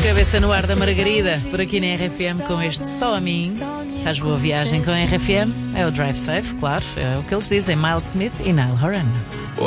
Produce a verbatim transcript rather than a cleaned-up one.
Cabeça no ar da Margarida, por aqui na R F M com este Só a Mim. Faz boa viagem com a R F M, é o Drive Safe, claro, é o que eles dizem, Miles Smith e Niall Horan.